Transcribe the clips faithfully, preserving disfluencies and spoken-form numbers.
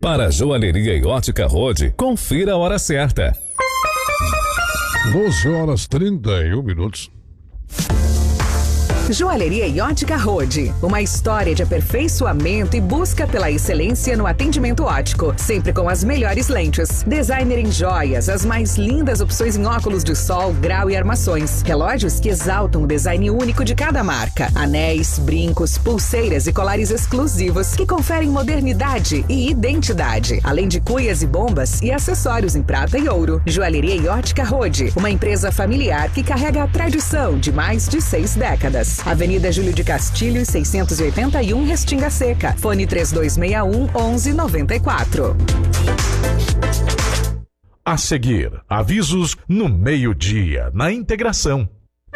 Para a Joalheria e Ótica Rode, confira a hora certa. doze horas e trinta e um minutos. Joalheria e Ótica Rode, uma história de aperfeiçoamento e busca pela excelência no atendimento óptico, sempre com as melhores lentes. Designer em joias, as mais lindas opções em óculos de sol, grau e armações. Relógios que exaltam o design único de cada marca. Anéis, brincos, pulseiras e colares exclusivos que conferem modernidade e identidade. Além de cuias e bombas e acessórios em prata e ouro. Joalheria e Ótica Rode, uma empresa familiar que carrega a tradição de mais de seis décadas. Avenida Júlio de Castilho, seiscentos e oitenta e um, Restinga Seca. Fone três dois seis um, onze noventa e quatro. A seguir, avisos no meio-dia, na integração.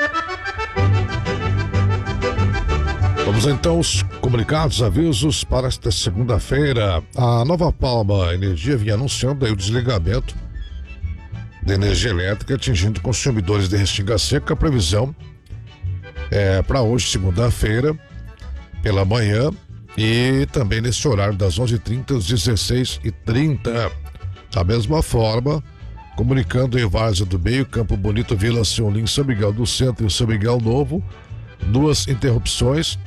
Vamos então aos comunicados, avisos para esta segunda-feira. A Nova Palma Energia vinha anunciando aí o desligamento da energia elétrica atingindo consumidores de Restinga Seca. A previsão é para hoje, segunda-feira, pela manhã, e também nesse horário das onze e trinta às dezesseis e trinta. Da mesma forma, comunicando em Várzea do Meio, Campo Bonito, Vila Siolim, São Miguel do Centro e São Miguel Novo, duas interrupções.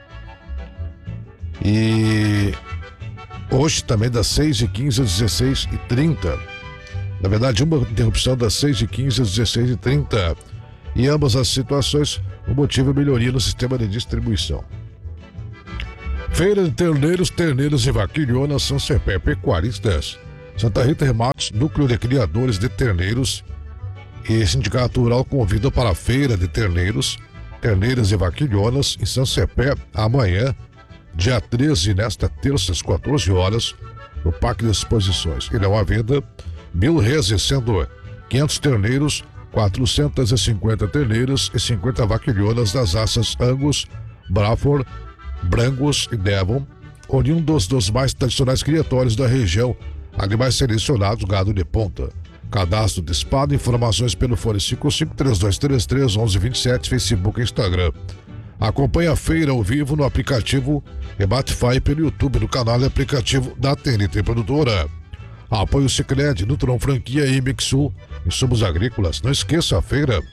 E hoje também das seis e quinze às dezesseis e trinta. Na verdade, uma interrupção das seis e quinze às dezesseis e trinta. Em ambas as situações, o motivo é melhoria no sistema de distribuição. Feira de Terneiros, Terneiras e Vaquilhonas, São Cepé Pecuaristas, Santa Rita Remates, Núcleo de Criadores de Terneiros e Sindicato Rural convida para a Feira de Terneiros, Terneiras e Vaquilhonas em São Cepé amanhã, dia treze, nesta terça às quatorze horas, no Parque de Exposições. Ele é uma venda mil reses, sendo quinhentos terneiros, quatrocentas e cinquenta terneiras e cinquenta vaquilhonas das raças Angus, Braford, Brangus e Devon, oriundos dos mais tradicionais criatórios da região, animais selecionados, gado de ponta. Cadastro de espada, informações pelo fone cinco cinco três dois três três, onze vinte e sete, Facebook e Instagram. Acompanhe a feira ao vivo no aplicativo Rebatify pelo YouTube, no canal e aplicativo da T N T Produtora. Apoio Sicredi, Nutron Franquia e Mixul, insumos agrícolas. Não esqueça, a feira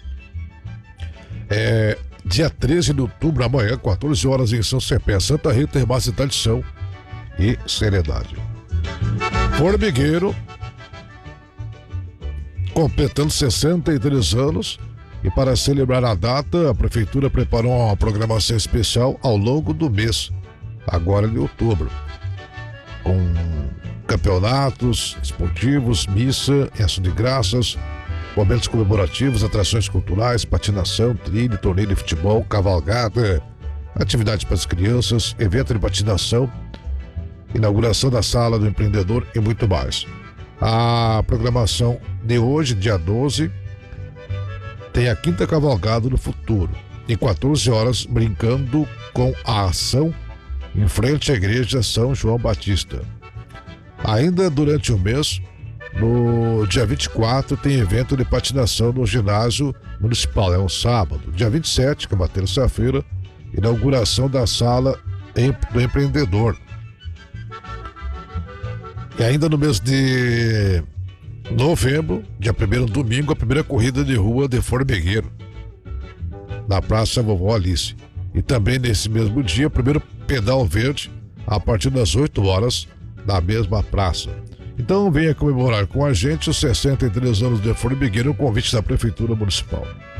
é dia treze de outubro, amanhã, quatorze horas, em São Cepé, Santa Rita, Remates, Tradição e Seriedade. Formigueiro, completando sessenta e três anos, e para celebrar a data, a Prefeitura preparou uma programação especial ao longo do mês, agora de outubro, com campeonatos esportivos, missa, ação de graças, momentos comemorativos, atrações culturais, patinação, trilha, torneio de futebol, cavalgada, atividades para as crianças, evento de patinação, inauguração da Sala do Empreendedor e muito mais. A programação de hoje, dia doze, tem a quinta cavalgada no futuro, em quatorze horas, brincando com a ação em frente à Igreja São João Batista. Ainda durante o mês, no dia vinte e quatro, tem evento de patinação no ginásio municipal, é um sábado. Dia vinte e sete, que é uma terça-feira, inauguração da Sala do Empreendedor. E ainda no mês de novembro, dia primeiro, domingo, a primeira corrida de rua de Formigueiro, na Praça Vovó Alice. E também nesse mesmo dia, o primeiro pedal verde, a partir das oito horas, na mesma praça. Então venha comemorar com a gente os sessenta e três anos de Formigueiro, um convite da Prefeitura Municipal.